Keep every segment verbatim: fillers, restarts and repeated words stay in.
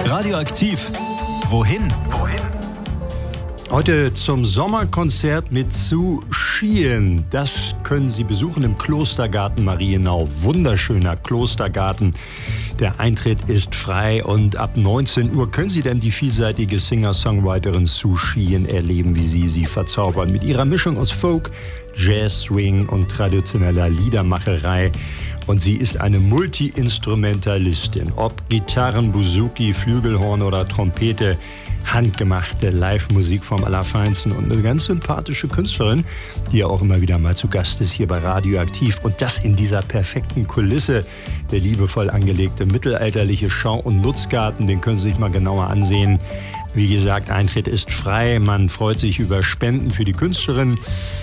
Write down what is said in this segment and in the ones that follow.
Radioaktiv. Wohin? Wohin? Heute zum Sommerkonzert mit Sue Sheehan. Das können Sie besuchen im Klostergarten Marienau. Wunderschöner Klostergarten. Der Eintritt ist frei und ab neunzehn Uhr können Sie dann die vielseitige Singer-Songwriterin Sue Sheehan erleben, wie sie sie verzaubern. Mit ihrer Mischung aus Folk, Jazz, Swing und traditioneller Liedermacherei. Und sie ist eine Multi-Instrumentalistin. Ob Gitarren, Bouzouki, Flügelhorn oder Trompete, handgemachte Live-Musik vom Allerfeinsten und eine ganz sympathische Künstlerin, die ja auch immer wieder mal zu Gast ist hier bei Radioaktiv. Und das in dieser perfekten Kulisse. Der liebevoll angelegte mittelalterliche Schau- und Nutzgarten, den können Sie sich mal genauer ansehen. Wie gesagt, Eintritt ist frei. Man freut sich über Spenden für die Künstlerin.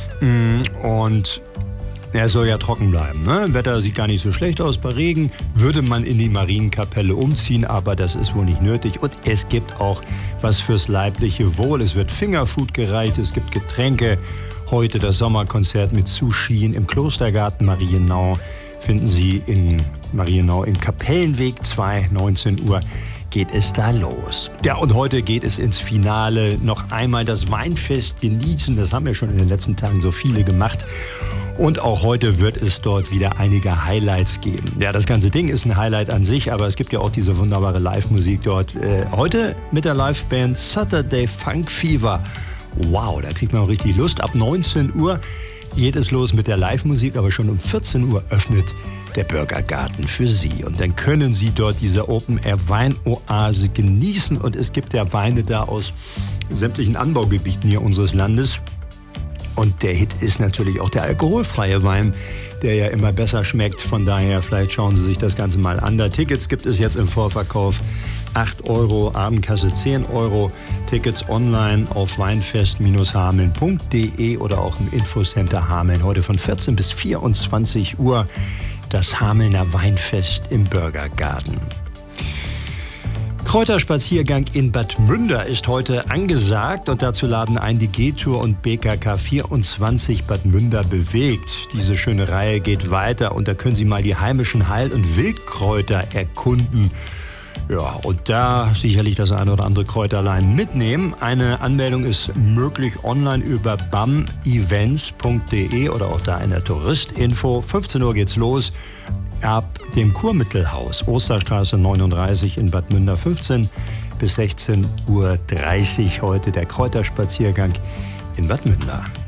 Und er soll ja trocken bleiben. Ne? Wetter sieht gar nicht so schlecht aus. Bei Regen würde man in die Marienkapelle umziehen, aber das ist wohl nicht nötig. Und es gibt auch was fürs leibliche Wohl. Es wird Fingerfood gereicht, es gibt Getränke. Heute das Sommerkonzert mit Sue Sheehan im Klostergarten Marienau. Finden Sie in Marienau im Kapellenweg zwei, neunzehn Uhr. Geht es da los. Ja, und heute geht es ins Finale. Noch einmal das Weinfest genießen. Das haben wir schon in den letzten Tagen so viele gemacht. Und auch heute wird es dort wieder einige Highlights geben. Ja, das ganze Ding ist ein Highlight an sich, aber es gibt ja auch diese wunderbare Live-Musik dort. Äh, heute mit der Liveband Saturday Funk Fever. Wow, da kriegt man auch richtig Lust. Ab neunzehn Uhr geht es los mit der Live-Musik, aber schon um vierzehn Uhr öffnet der Bürgergarten für Sie. Und dann können Sie dort diese Open-Air-Weinoase genießen. Und es gibt ja Weine da aus sämtlichen Anbaugebieten hier unseres Landes. Und der Hit ist natürlich auch der alkoholfreie Wein, der ja immer besser schmeckt. Von daher, vielleicht schauen Sie sich das Ganze mal an. Da Tickets gibt es jetzt im Vorverkauf. acht Euro, Abendkasse zehn Euro. Tickets online auf weinfest Bindestrich hameln Punkt de oder auch im Infocenter Hameln. Heute von vierzehn bis vierundzwanzig Uhr das Hamelner Weinfest im Bürgergarten. Kräuterspaziergang in Bad Münder ist heute angesagt und dazu laden ein die G-Tour und B K K vierundzwanzig Bad Münder bewegt. Diese schöne Reihe geht weiter und da können Sie mal die heimischen Heil- und Wildkräuter erkunden. Ja, und da sicherlich das eine oder andere Kräuterlein mitnehmen. Eine Anmeldung ist möglich online über bam events Punkt de oder auch da in der Touristinfo. fünfzehn Uhr geht's los. Ab dem Kurmittelhaus, Osterstraße neununddreißig in Bad Münder, fünfzehn bis sechzehn Uhr dreißig heute der Kräuterspaziergang in Bad Münder.